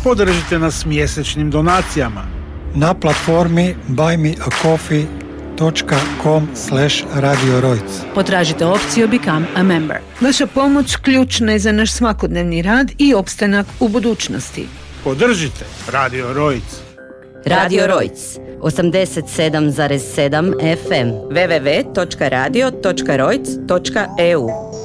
Podržite nas mjesečnim donacijama na platformi buymeacoffee.com/Radio Rojc. Potražite opciju Become a Member. Vaša pomoć ključna je za naš svakodnevni rad i opstanak u budućnosti. Podržite Radio Rojc. Radio Rojc 87,7 FM. www.radio.rojc.eu